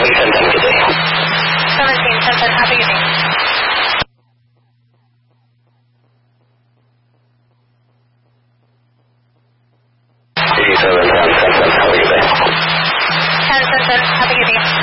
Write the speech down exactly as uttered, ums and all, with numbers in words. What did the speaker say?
ten ten, good day. seventeen ten ten, have a good day. eighty-seven ten ten, have a good day. ten ten ten, have a good day.